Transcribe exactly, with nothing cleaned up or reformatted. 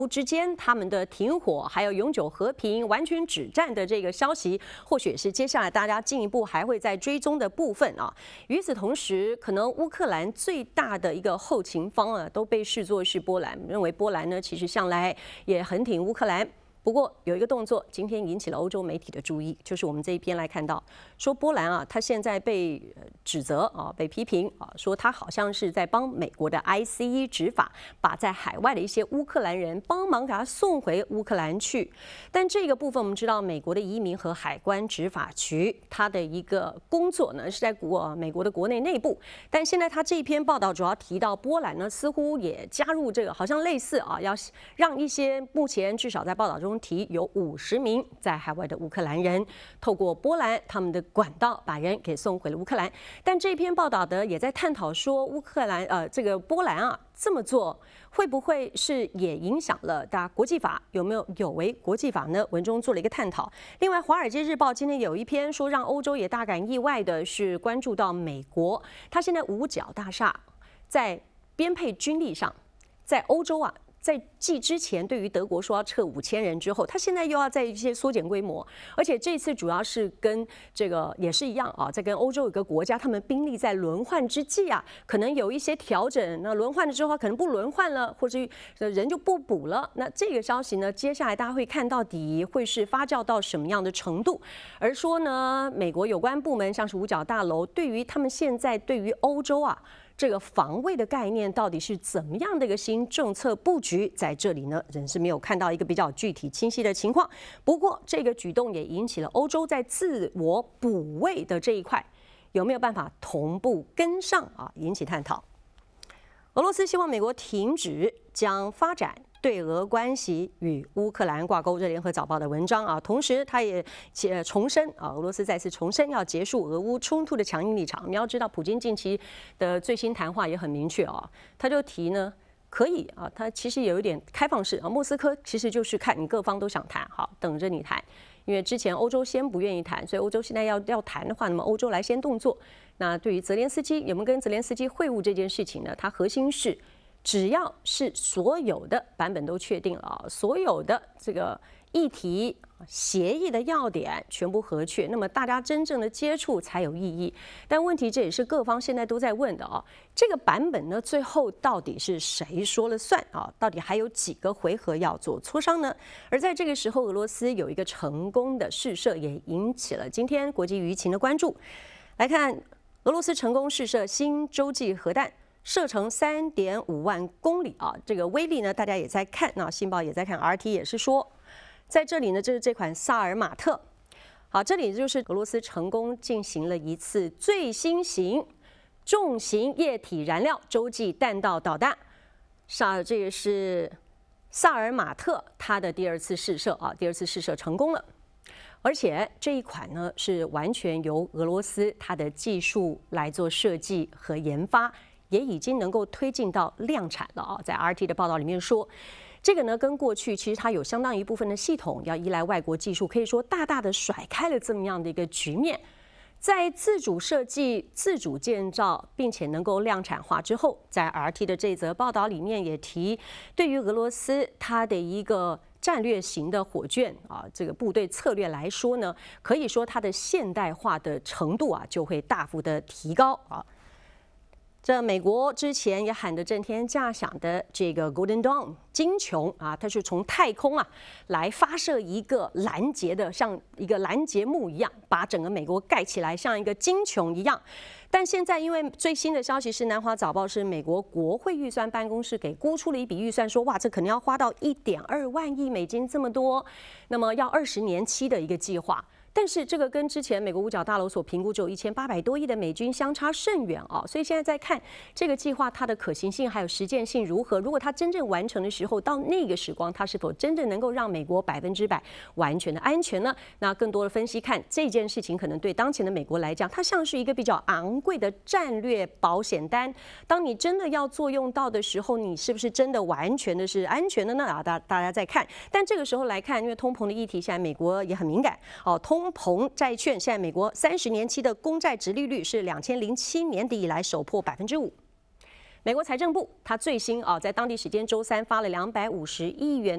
之间他们的停火，还有永久和平、完全止战的这个消息，或许是接下来大家进一步还会再追踪的部分啊。与此同时，可能乌克兰最大的一个后勤方啊，都被视作是波兰，认为波兰呢其实向来也很挺乌克兰。不过有一个动作，今天引起了欧洲媒体的注意，就是我们这一篇来看到，说波兰啊，他现在被指责啊，被批评啊，说他好像是在帮美国的 I C E 执法，把在海外的一些乌克兰人帮忙给他送回乌克兰去。但这个部分我们知道，美国的移民和海关执法局它的一个工作呢是在国美国的国内内部，但现在他这一篇报道主要提到波兰呢，似乎也加入这个，好像类似啊，要让一些目前至少在报道中。提有五十名在海外的乌克兰人，透过波兰他们的管道把人给送回了乌克兰。但这篇报道的也在探讨说，乌克兰呃这个波兰啊这么做会不会是也影响了大家国际法，有没有有违国际法呢？文中做了一个探讨。另外，《华尔街日报》今天有一篇说，让欧洲也大感意外的是关注到美国，它现在五角大厦在编配军力上，在欧洲啊。在继之前对于德国说要撤五千人之后，他现在又要在一些缩减规模，而且这次主要是跟这个也是一样啊，在跟欧洲有个国家，他们兵力在轮换之际啊，可能有一些调整。那轮换了之后，可能不轮换了，或者人就不补了。那这个消息呢，接下来大家会看到底会是发酵到什么样的程度？而说呢，美国有关部门像是五角大楼，对于他们现在对于欧洲啊。这个防卫的概念到底是怎么样的一个新政策布局？在这里呢，仍是没有看到一个比较具体清晰的情况。不过，这个举动也引起了欧洲在自我补位的这一块有没有办法同步跟上啊？引起探讨。俄罗斯希望美国停止将发展对俄关系与乌克兰挂钩，这联合早报的文章啊。同时，他也重申啊，俄罗斯再次重申要结束俄乌冲突的强硬立场。你要知道，普京近期的最新谈话也很明确啊，他就提呢，可以啊，他其实也有一点开放式啊。莫斯科其实就是看你各方都想谈，好，等着你谈。因为之前欧洲先不愿意谈，所以欧洲现在要要谈的话，那么欧洲来先动作。那对于泽连斯基有没有跟泽连斯基会晤这件事情呢？它核心是。只要是所有的版本都确定了啊，所有的这个议题协议的要点全部核确，那么大家真正的接触才有意义。但问题这也是各方现在都在问的啊，这个版本呢，最后到底是谁说了算啊？到底还有几个回合要做磋商呢？而在这个时候，俄罗斯有一个成功的试射，也引起了今天国际舆情的关注。来看，俄罗斯成功试射新洲际核弹。射程三点五万公里啊，这个威力呢，大家也在看。那《新报》也在看 ，R T 也是说，在这里呢，这是这款萨尔马特。好，这里就是俄罗斯成功进行了一次最新型重型液体燃料洲际弹道导弹。萨，这个是萨尔马特它的第二次试射啊，第二次试射成功了。而且这一款呢，是完全由俄罗斯它的技术来做设计和研发。也已经能够推进到量产了啊！在 R T 的报道里面说，这个呢跟过去其实它有相当一部分的系统要依赖外国技术，可以说大大的甩开了这么样的一个局面。在自主设计、自主建造，并且能够量产化之后，在 R T 的这则报道里面也提，对于俄罗斯它的一个战略型的火箭啊，这个部队策略来说呢，可以说它的现代化的程度啊就会大幅的提高啊。这美国之前也喊得震天价响的这个 Golden Dawn 金穹啊，它是从太空啊来发射一个拦截的，像一个拦截幕一样，把整个美国盖起来，像一个金穹一样。但现在因为最新的消息是，南华早报是美国国会预算办公室给估出了一笔预算，说哇，这可能要花到一点二万亿美金这么多，那么要二十年期的一个计划。但是这个跟之前美国五角大楼所评估只有一千八百多亿的美金相差甚远啊，所以现在在看这个计划它的可行性还有实践性如何。如果它真正完成的时候，到那个时光，它是否真正能够让美国百分之百完全的安全呢？那更多的分析看这件事情，可能对当前的美国来讲，它像是一个比较昂贵的战略保险单。当你真的要作用到的时候，你是不是真的完全的是安全的呢？啊，大大家在看。但这个时候来看，因为通膨的议题，现在美国也很敏感哦，通。通膨债券，现在美国三十年期的公债殖利率是两千零七年底以来首破百分之五。美国财政部它最新啊，在当地时间周三发了两百五十亿元。